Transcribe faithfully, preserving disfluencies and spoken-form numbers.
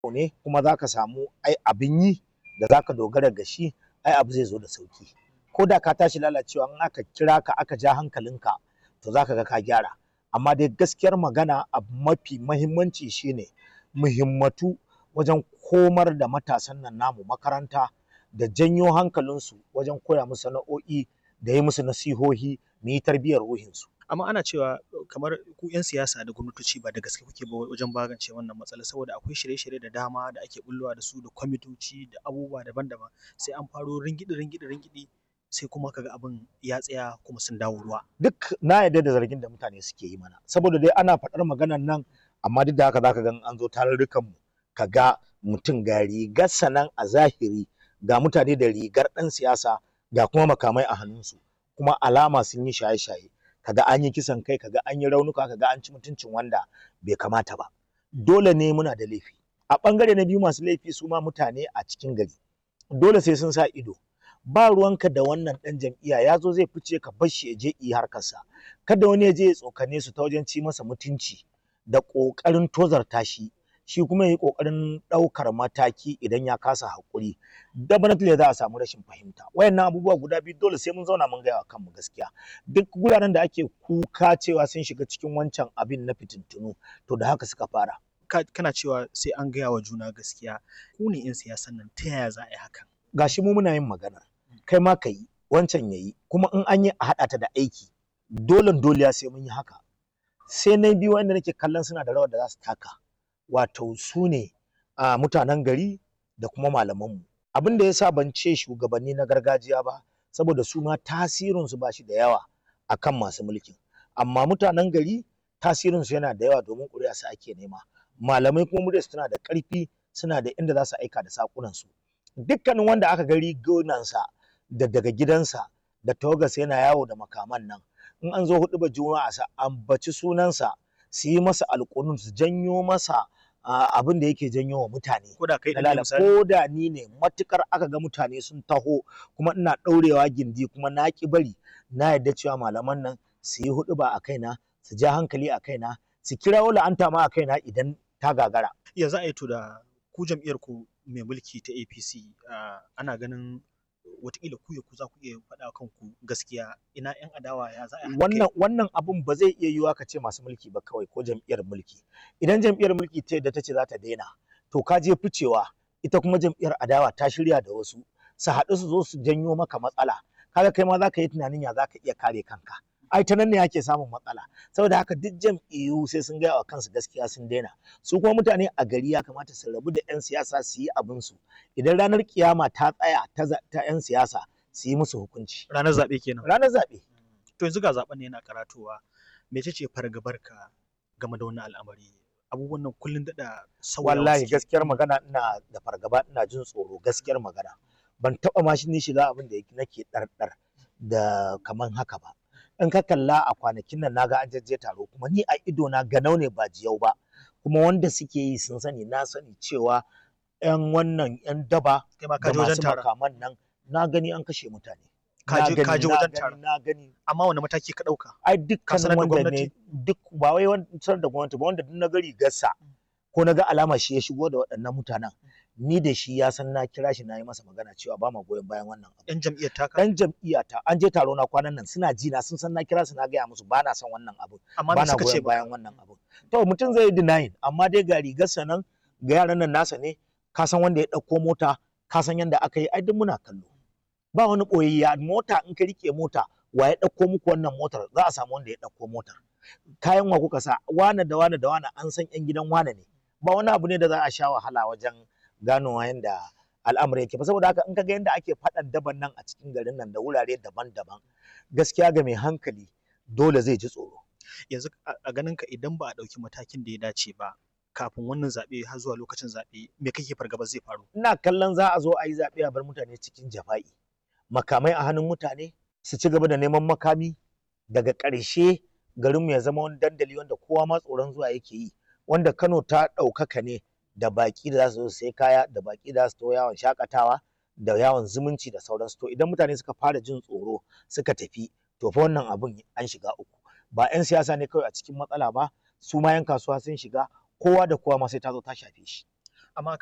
ne kuma za ka samu ai abin yi da za ka dogara ga shi, ai abu zai zo da sauki. Ko da ka tashi lalacewa in aka kira ka aka ja hankalinka to za ka ga ka gyara. Amma dai gaskiyar magana abu mafi mahimmanci shine muhimmatu wajen komar da matasan nan namu makaranta da janyo hankalinsu wajen koya musu sana'o'i da yi musu nasihohi mu yi tarbiyyar ruhinsu. Amma ana cewa kamar ku 'yan siyasa da gwamnatoci ba da gaske kuke ba wajen magance wannan matsala, saboda akwai shirye-shirye da dama da ake bullowa da su da kwamitoci da abubuwa daban-daban, sai an faro ringidi ringidi ringidi sai kuma kaga abin ya tsaya kuma sun dawo ruwa. Duk na yarda da zargin da mutane suke yi mana, saboda dai ana faɗar maganar nan amma duk da haka zaka ga an zo tarurrukan mu kaga mutum ga rigarsa nan a zahiri, ga mutane da rigar ɗan siyasa, ga kuma makamai a hannunsu, kuma alama sun yi shaye-shaye. Kaga an yi kisan kai, kaga an yi raunuka, kaga an ci mutuncin wanda bai kamata ba. Dole ne muna da laifi. A ɓangare na biyu masu laifi su ma mutane a cikin gari, dole sai sun sa ido. Ba ruwanka da wannan ɗan jam'iyya ya zo zai fice ka bar shi ya je yi harkarsa. Kada wani ya je ya tsokane su ta wajen ci masa mutunci da ƙoƙarin tozarta shi, shi kuma ya yi ƙoƙarin ɗaukar mataki idan ya kasa haƙuri. Definitely za a samu rashin fahimta. Wayannan abubuwa guda biyu dole sai mun zauna mun gaya wa kanmu gaskiya. Duk guraren da ake kuka cewa sun shiga cikin wancan abin na fitintunu, to da haka suka fara. Kana cewa sai an gaya wa juna gaskiya. Ku ne 'yan siyasan nan, ta yaya za a yi hakan? Gashi mu muna yin magana, kai ma ka yi, wancan ya yi, kuma in an yi a haɗa ta da aiki. Dolen doliya sai mun yi haka. Sai na biyu wanda nake kallon suna da rawar da za su taka, wato su ne a mutanen gari da kuma malamanmu. Abin da ya sa ban ce shugabanni na gargajiya ba, saboda su ma tasirinsu ba shi da yawa akan masu mulkin. Amma mutanen gari tasirinsu yana da yawa domin ƙuri'a su ake nema. Malamai kuma muryarsu tana da ƙarfi, suna da inda za su aika da saƙunansu. Dukkanin wanda aka ga rigunansa da daga gidansa da tawagarsa yana yawo da makaman nan, in an zo huɗubar juma'a sa ambaci sunansa, su yi masa alƙunun, su janyo masa abin da yake janyo wa mutane. Ko da kai ɗin ne misali? Ko da ni ne, matukar aka ga mutane sun taho kuma ina ɗaurewa gindi kuma na ƙi bari, na yarda cewa malaman nan su yi huɗuba a kaina, su ja hankali a kaina, su kirawo la'anta ma a kaina idan ta gagara. Ya za a yi to da ku jam'iyyar ku mai mulki ta A P C, ana ganin wataƙila ku ya ku za ku iya faɗa kanku gaskiya, ina 'yan adawa ya za a yi? Wannan wannan abun ba zai iya yiwuwa ka ce masu mulki ba kawai ko jam'iyyar mulki. Idan jam'iyyar mulki ta yadda ta ce za ta daina, to ka je ficewa, ita kuma jam'iyyar adawa ta shirya da wasu su haɗu su zo su janyo maka matsala. Kaga kai ma za ka yi tunanin ya za ka iya kare kanka. Ai ta nan ne ake samun matsala. Saboda haka duk jam'iyyu sai sun gaya wa kansu gaskiya sun daina. Su kuma mutane a gari ya kamata su rabu da 'yan siyasa su yi abinsu. Idan ranar kiyama ta tsaya ta 'yan siyasa, su yi musu hukunci. Ranar zaɓe kenan. Ranar zaɓe. To yanzu ga zaɓen ne yana karatowa. Mece ce fargabarka game da wannan al'amari? Abubuwan nan kullum daɗa sauyawa. Wallahi gaskiyar magana ina da fargaba, ina jin tsoro, gaskiyar magana. Ban taɓa ma shi ni shiga abin da nake ɗarɗar da kaman haka ba. In ka kalla a kwanakin nan naga an jajje taro, kuma ni a ido na ganau ne ba jiyau ba. Kuma wanda suke yi sun sani, na sani cewa 'yan wannan 'yan daba da masu makaman nan, na gani an kashe mutane. Ka je wajen taron? Na gani. Amma wani mataki ka ɗauka? Ai dukkan wanda ne, duk ba wai wancan da gwamnati ba, wanda duk na gari gassa ko na ga alama shi ya shigo da waɗannan mutanen, ni da shi ya san na kira shi na yi masa magana cewa ba ma goyon bayan wannan abu. Yan jam'iyyar taka? Yan jam'iyyar ta, an je taro na kwanan nan, suna ji na, sun san na kira su na gaya musu ba na son wannan abu, ba na goyon bayan wannan abu. To mutum zai yi denying, amma dai ga rigarsa nan, ga yaran nan nasa ne, ka san wanda ya ɗauko mota, ka san yanda aka yi, ai duk muna kallo. Ba wani ɓoyayya, mota in ka rike mota, wa ya ɗauko muku wannan motar, za a samu wanda ya ɗauko motar. Kayan wa kuka sa, wane da wane da wane an san 'yan gidan wane ne. Ba wani abu ne da za a sha wahala wajen ganowa yanda al'amari yake ba. Saboda haka in ka ga yanda ake faɗan daban nan a cikin garin nan da wurare daban-daban, gaskiya ga mai hankali dole zai ji tsoro. Yanzu a ganin ka idan ba a ɗauki matakin da ya dace ba kafin wannan zaɓe har zuwa lokacin zaɓe, me kake fargaba zai faru? Ina kallon za a zo a yi zaɓe a bar mutane cikin jafa'i. Makamai a hannun mutane, su ci gaba da neman makami, daga ƙarshe garinmu ya zama wani dandali wanda kowa ma tsoron zuwa yake yi. Wanda Kano ta ɗaukaka ne da baƙi da za su zo su sai kaya, da baƙi da za su to yawon shakatawa, da yawon zumunci da sauransu. To idan mutane suka fara jin tsoro suka tafi, to fa wannan abun an shiga uku. Ba 'yan siyasa ne kawai a cikin matsala ba, su ma 'yan kasuwa sun shiga, kowa da kowa ma sai ta zo ta shafe shi. amma